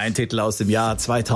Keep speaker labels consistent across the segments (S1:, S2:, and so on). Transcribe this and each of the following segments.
S1: Ein Titel aus dem Jahr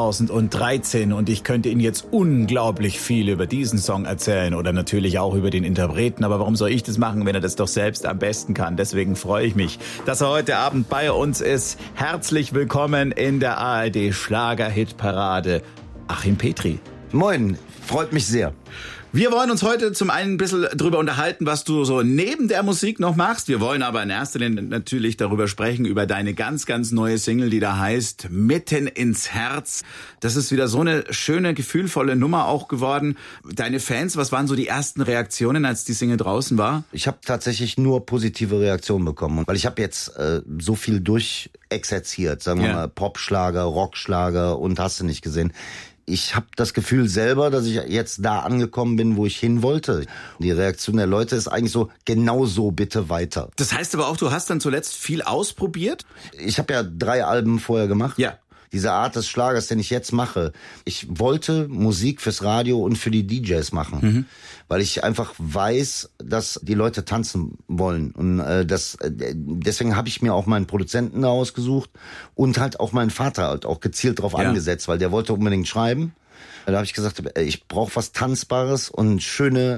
S1: 2013 und ich könnte Ihnen jetzt unglaublich viel über diesen Song erzählen oder natürlich auch über den Interpreten, aber warum soll ich das machen, wenn er das doch selbst am besten kann? Deswegen freue ich mich, dass er heute Abend bei uns ist. Herzlich willkommen in der ARD Schlager-Hitparade, Achim Petri.
S2: Moin, freut mich sehr.
S1: Wir wollen uns heute zum einen ein bisschen drüber unterhalten, was du so neben der Musik noch machst. Wir wollen aber in erster Linie natürlich darüber sprechen, über deine ganz, ganz neue Single, die da heißt Mitten ins Herz. Das ist wieder so eine schöne, gefühlvolle Nummer auch geworden. Deine Fans, was waren so die ersten Reaktionen, als die Single draußen war?
S2: Ich habe tatsächlich nur positive Reaktionen bekommen, weil ich habe jetzt so viel durchexerziert, sagen wir mal Popschlager, Rockschlager und hast du nicht gesehen. Ich habe das Gefühl selber, dass ich jetzt da angekommen bin, wo ich hin wollte. Die Reaktion der Leute ist eigentlich so, genau so bitte weiter.
S1: Das heißt aber auch, du hast dann zuletzt viel ausprobiert?
S2: Ich habe ja 3 Alben vorher gemacht.
S1: Ja.
S2: Diese Art des Schlagers, den ich jetzt mache. Ich wollte Musik fürs Radio und für die DJs machen, weil ich einfach weiß, dass die Leute tanzen wollen. Und deswegen habe ich mir auch meinen Produzenten da ausgesucht und halt auch meinen Vater halt auch gezielt drauf angesetzt, weil der wollte unbedingt schreiben. Da habe ich gesagt, ich brauche was Tanzbares und schöne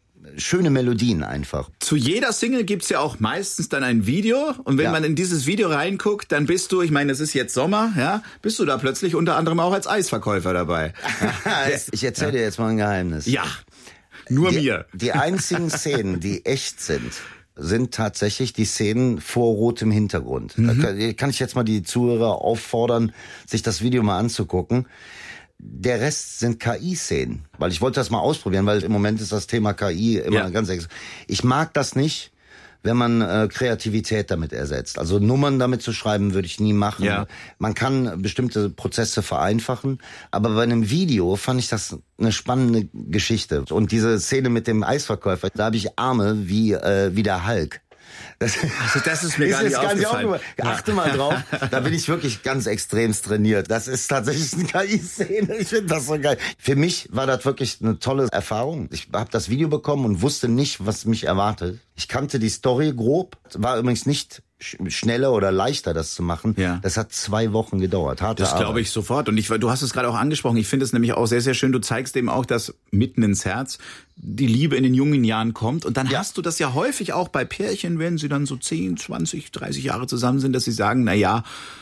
S2: Melodien einfach.
S1: Zu jeder Single gibt's ja auch meistens dann ein Video. Und wenn man in dieses Video reinguckt, dann bist du, ich meine, es ist jetzt Sommer, ja, bist du da plötzlich unter anderem auch als Eisverkäufer dabei.
S2: Ich erzähle dir jetzt mal ein Geheimnis.
S1: Ja, nur mir.
S2: Die einzigen Szenen, die echt sind tatsächlich die Szenen vor rotem Hintergrund. Da kann ich jetzt mal die Zuhörer auffordern, sich das Video mal anzugucken. Der Rest sind KI-Szenen, weil ich wollte das mal ausprobieren, weil im Moment ist das Thema KI immer ganz extra. Ich mag das nicht, wenn man Kreativität damit ersetzt. Also Nummern damit zu schreiben, würde ich nie machen. Ja. Man kann bestimmte Prozesse vereinfachen, aber bei einem Video fand ich das eine spannende Geschichte. Und diese Szene mit dem Eisverkäufer, da habe ich Arme wie der Hulk.
S1: Das ist mir gar nicht aufgefallen.
S2: Achte mal drauf, da bin ich wirklich ganz extremst trainiert. Das ist tatsächlich eine KI-Szene, ich finde das so geil. Für mich war das wirklich eine tolle Erfahrung. Ich habe das Video bekommen und wusste nicht, was mich erwartet. Ich kannte die Story grob, war übrigens nicht schneller oder leichter, das zu machen. Ja. Das hat 2 Wochen gedauert. Harte Arbeit.
S1: Das glaube ich sofort. Und du hast es gerade auch angesprochen. Ich finde es nämlich auch sehr, sehr schön. Du zeigst eben auch, dass mitten ins Herz die Liebe in den jungen Jahren kommt. Und dann hast du das ja häufig auch bei Pärchen, wenn sie dann so 10, 20, 30 Jahre zusammen sind, dass sie sagen, na ja,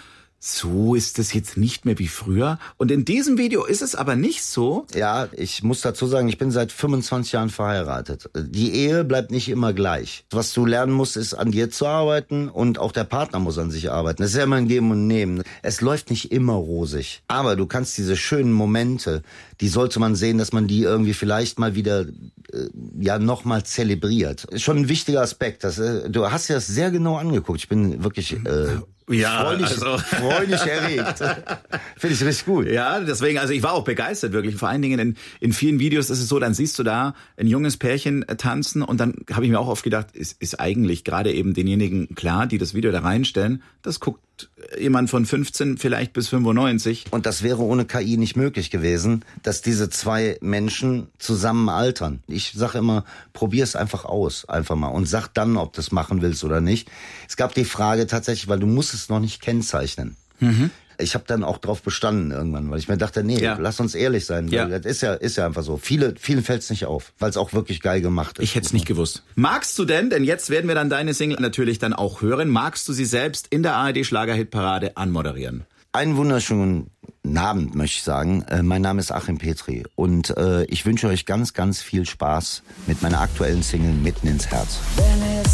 S1: so ist es jetzt nicht mehr wie früher. Und in diesem Video ist es aber nicht so.
S2: Ja, ich muss dazu sagen, ich bin seit 25 Jahren verheiratet. Die Ehe bleibt nicht immer gleich. Was du lernen musst, ist an dir zu arbeiten und auch der Partner muss an sich arbeiten. Das ist ja immer ein Geben und Nehmen. Es läuft nicht immer rosig. Aber du kannst diese schönen Momente, die sollte man sehen, dass man die irgendwie vielleicht mal wieder nochmal zelebriert. Ist schon ein wichtiger Aspekt. Du hast dir das sehr genau angeguckt. Ich bin wirklich freudig erregt. Finde ich richtig gut.
S1: Ja, deswegen, also ich war auch begeistert wirklich. Vor allen Dingen in vielen Videos ist es so, dann siehst du da ein junges Pärchen tanzen und dann habe ich mir auch oft gedacht, ist eigentlich gerade eben denjenigen klar, die das Video da reinstellen, das guckt jemand von 15 vielleicht bis 95.
S2: Und das wäre ohne KI nicht möglich gewesen, dass diese 2 Menschen zusammen altern. Ich sage immer, probier's einfach aus, einfach mal und sag dann, ob du es machen willst oder nicht. Es gab die Frage tatsächlich, weil du musst es noch nicht kennzeichnen. Ich habe dann auch drauf bestanden irgendwann, weil ich mir dachte, lass uns ehrlich sein. Weil das ist ja einfach so. Vielen fällt's nicht auf, weil es auch wirklich geil gemacht ist.
S1: Ich hätte es nicht gewusst. Magst du denn jetzt werden wir dann deine Single natürlich dann auch hören, magst du sie selbst in der ARD Schlager-Hitparade anmoderieren?
S2: Einen wunderschönen Abend, möchte ich sagen. Mein Name ist Achim Petri und ich wünsche euch ganz, ganz viel Spaß mit meiner aktuellen Single Mitten ins Herz.